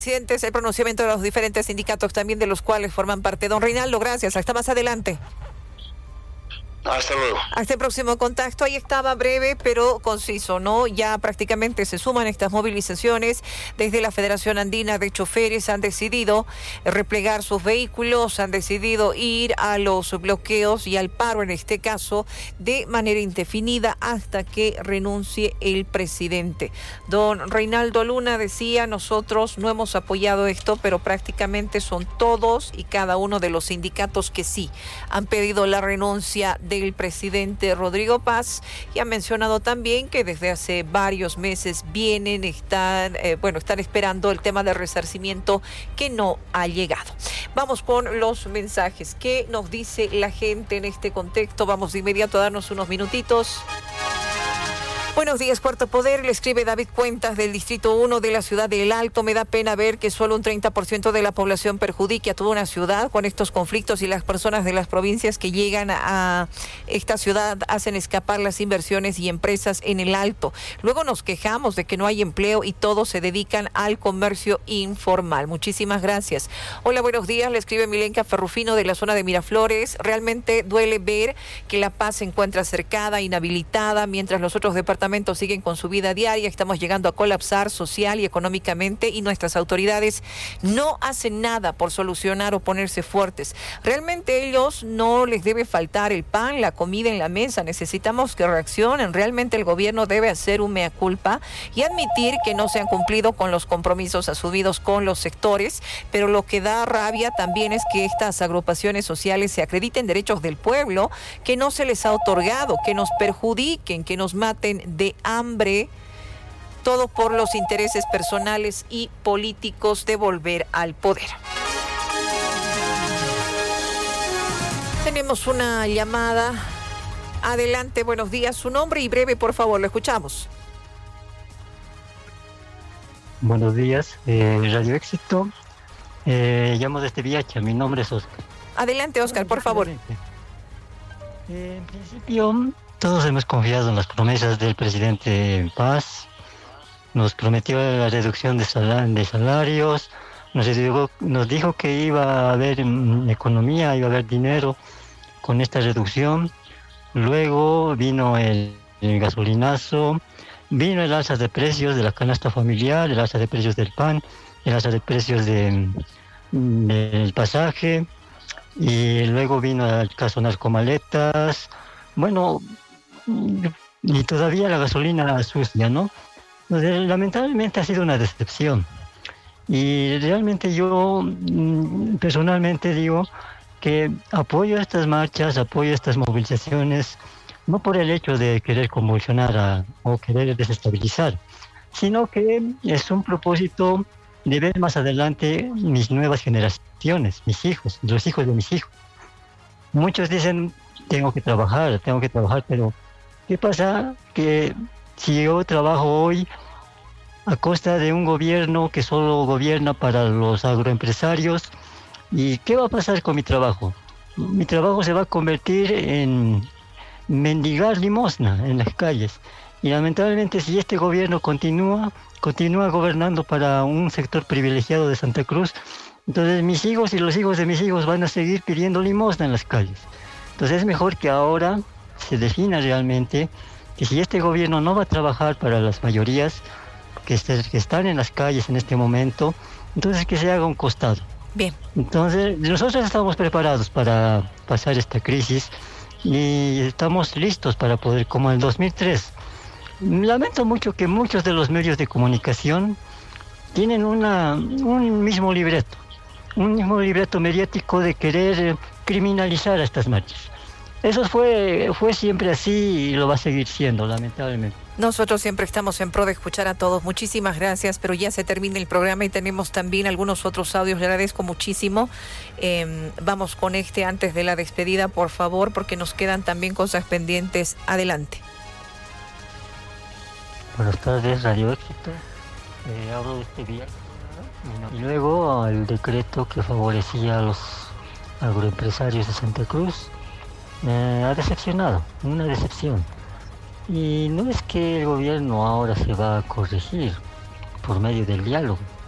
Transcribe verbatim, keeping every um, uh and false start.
Presidentes, el pronunciamiento de los diferentes sindicatos también de los cuales forman parte. Don Reinaldo, gracias. Hasta más adelante. Hasta luego. Hasta el próximo contacto. Ahí estaba, breve pero conciso, ¿no? Ya prácticamente se suman estas movilizaciones. Desde la Federación Andina de Choferes han decidido replegar sus vehículos, han decidido ir a los bloqueos y al paro, en este caso, de manera indefinida hasta que renuncie el presidente. Don Reinaldo Luna decía, nosotros no hemos apoyado esto, pero prácticamente son todos y cada uno de los sindicatos que sí han pedido la renuncia del presidente Rodrigo Paz, y ha mencionado también que desde hace varios meses vienen, están, eh, bueno, están esperando el tema de resarcimiento que no ha llegado. Vamos con los mensajes. ¿Qué nos dice la gente en este contexto? Vamos de inmediato a darnos unos minutitos. Buenos días, Cuarto Poder. Le escribe David Cuentas del Distrito uno de la ciudad de El Alto. Me da pena ver que solo un treinta por ciento de la población perjudique a toda una ciudad con estos conflictos, y las personas de las provincias que llegan a esta ciudad hacen escapar las inversiones y empresas en El Alto. Luego nos quejamos de que no hay empleo y todos se dedican al comercio informal. Muchísimas gracias. Hola, buenos días. Le escribe Milenka Ferrufino de la zona de Miraflores. Realmente duele ver que La Paz se encuentra cercada, inhabilitada, mientras los otros departamentos siguen con su vida diaria. Estamos llegando a colapsar social y económicamente, y nuestras autoridades no hacen nada por solucionar o ponerse fuertes. Realmente ellos no les debe faltar el pan, la comida en la mesa. Necesitamos que reaccionen. Realmente el gobierno debe hacer un mea culpa y admitir que no se han cumplido con los compromisos asumidos con los sectores, pero lo que da rabia también es que estas agrupaciones sociales se acrediten derechos del pueblo que no se les ha otorgado, que nos perjudiquen, que nos maten de hambre, todo por los intereses personales y políticos de volver al poder. Tenemos una llamada. Adelante, buenos días. Su nombre y breve, por favor, lo escuchamos. Buenos días, eh, Radio Éxito. Eh, llamo desde Viacha, mi nombre es Oscar. Adelante, Oscar, por favor. Eh, en principio, todos hemos confiado en las promesas del presidente Paz. Nos prometió la reducción de, sal- de salarios, nos dijo, nos dijo que iba a haber mm, economía, iba a haber dinero con esta reducción. Luego vino el, el gasolinazo, vino el alza de precios de la canasta familiar, el alza de precios del pan, el alza de precios de, mm, del pasaje, y luego vino el caso narcomaletas. Bueno, y todavía la gasolina sucia, ¿no? Entonces, lamentablemente ha sido una decepción. Y realmente yo personalmente digo que apoyo estas marchas, apoyo estas movilizaciones, no por el hecho de querer convulsionar a, o querer desestabilizar, sino que es un propósito de ver más adelante mis nuevas generaciones, mis hijos, los hijos de mis hijos. Muchos dicen, tengo que trabajar, tengo que trabajar, pero ¿qué pasa? Que si yo trabajo hoy a costa de un gobierno que solo gobierna para los agroempresarios, ¿y qué va a pasar con mi trabajo? Mi trabajo se va a convertir en mendigar limosna en las calles. Y lamentablemente, si este gobierno continúa, continúa gobernando para un sector privilegiado de Santa Cruz, entonces mis hijos y los hijos de mis hijos van a seguir pidiendo limosna en las calles. Entonces es mejor que ahora se defina realmente que si este gobierno no va a trabajar para las mayorías que, est- que están en las calles en este momento, entonces que se haga un costado. Bien. Entonces nosotros estamos preparados para pasar esta crisis y estamos listos para poder, como en el dos mil tres. Lamento mucho que muchos de los medios de comunicación tienen una, un mismo libreto, un mismo libreto mediático de querer eh, criminalizar a estas marchas. Eso fue, fue siempre así y lo va a seguir siendo, lamentablemente. Nosotros siempre estamos en pro de escuchar a todos. Muchísimas gracias, pero ya se termina el programa y tenemos también algunos otros audios. Le agradezco muchísimo. Eh, vamos con este antes de la despedida, por favor, porque nos quedan también cosas pendientes. Adelante. Buenas tardes, Radio Éxito. Eh, hablo de este día. Y luego el decreto que favorecía a los agroempresarios de Santa Cruz eh, ha decepcionado, una decepción. Y no es que el gobierno ahora se va a corregir por medio del diálogo,